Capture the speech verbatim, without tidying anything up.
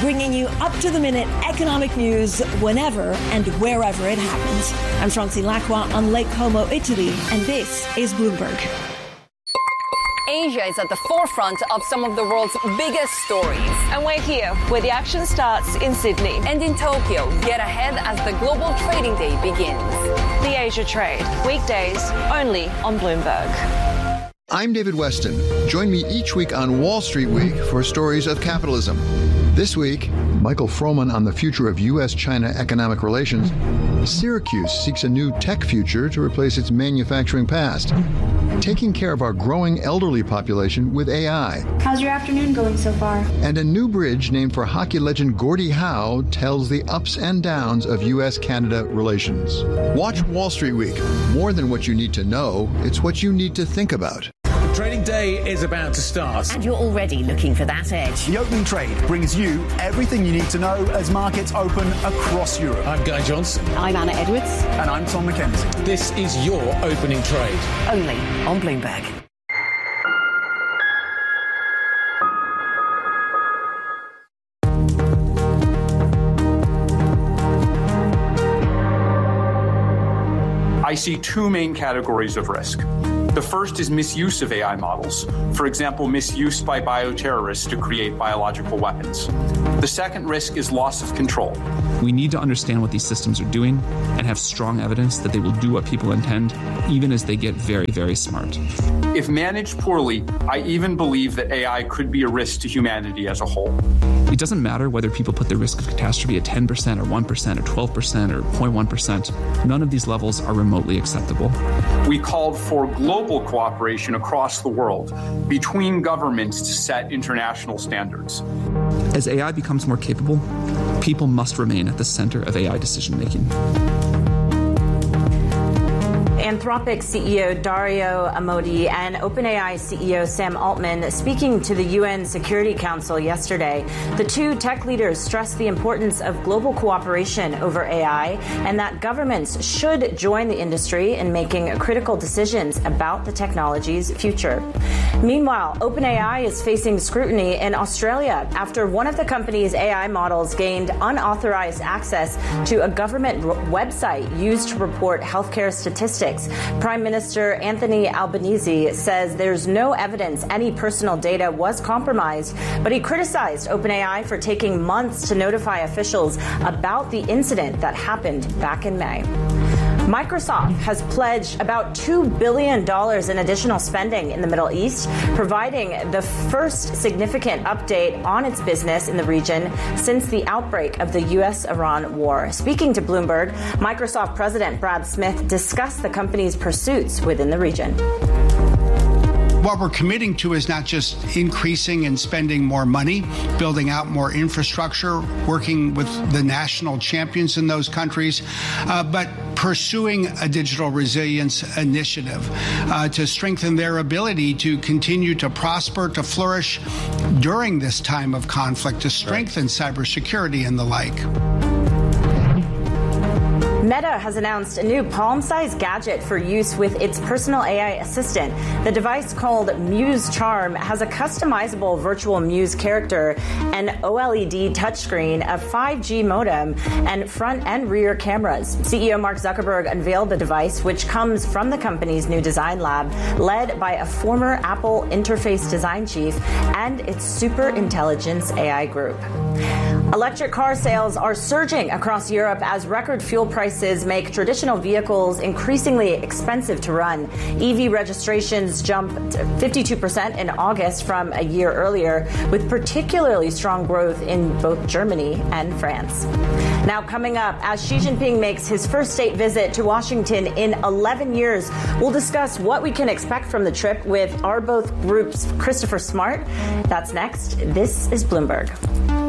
bringing you up-to-the-minute economic news whenever and wherever it happens. I'm Francie Lacqua on Lake Como, Italy, and this is Bloomberg. Asia is at the forefront of some of the world's biggest stories. And we're here, where the action starts in Sydney. And in Tokyo, get ahead as the global trading day begins. The Asia Trade, weekdays only on Bloomberg. I'm David Weston. Join me each week on Wall Street Week for stories of capitalism. This week, Michael Froman on the future of U S China economic relations. Syracuse seeks a new tech future to replace its manufacturing past. Taking care of our growing elderly population with A I. How's your afternoon going so far? And a new bridge named for hockey legend Gordie Howe tells the ups and downs of U S Canada relations. Watch Wall Street Week. More than what you need to know, it's what you need to think about. Trading day is about to start. And you're already looking for that edge. The Opening Trade brings you everything you need to know as markets open across Europe. I'm Guy Johnson. I'm Anna Edwards. And I'm Tom McKenzie. This is your Opening Trade. Only on Bloomberg. I see two main categories of risk. The first is misuse of A I models. For example, misuse by bioterrorists to create biological weapons. The second risk is loss of control. We need to understand what these systems are doing and have strong evidence that they will do what people intend, even as they get very, very smart. If managed poorly, I even believe that A I could be a risk to humanity as a whole. It doesn't matter whether people put the risk of catastrophe at ten percent or one percent or twelve percent or zero point one percent. None of these levels are remotely acceptable. We called for global cooperation across the world between governments to set international standards. As A I becomes more capable, people must remain at the center of A I decision-making. Anthropic C E O Dario Amodei and OpenAI C E O Sam Altman speaking to the U N Security Council yesterday. The two tech leaders stressed the importance of global cooperation over A I and that governments should join the industry in making critical decisions about the technology's future. Meanwhile, OpenAI is facing scrutiny in Australia after one of the company's A I models gained unauthorized access to a government r- website used to report healthcare statistics. Prime Minister Anthony Albanese says there's no evidence any personal data was compromised, but he criticized OpenAI for taking months to notify officials about the incident that happened back in May. Microsoft has pledged about two billion dollars in additional spending in the Middle East, providing the first significant update on its business in the region since the outbreak of the U S Iran war. Speaking to Bloomberg, Microsoft President Brad Smith discussed the company's pursuits within the region. What we're committing to is not just increasing and spending more money, building out more infrastructure, working with the national champions in those countries, uh, but pursuing a digital resilience initiative uh, to strengthen their ability to continue to prosper, to flourish during this time of conflict, to strengthen cybersecurity and the like. Meta has announced a new palm-sized gadget for use with its personal A I assistant. The device, called Muse Charm, has a customizable virtual Muse character, an OLED touchscreen, a five G modem, and front and rear cameras. C E O Mark Zuckerberg unveiled the device, which comes from the company's new design lab, led by a former Apple interface design chief and its super intelligence A I group. Electric car sales are surging across Europe as record fuel prices make traditional vehicles increasingly expensive to run. E V registrations jumped fifty-two percent in August from a year earlier, with particularly strong growth in both Germany and France. Now, coming up, as Xi Jinping makes his first state visit to Washington in eleven years, we'll discuss what we can expect from the trip with Arboth Group's Christopher Smart. That's next. This is Bloomberg.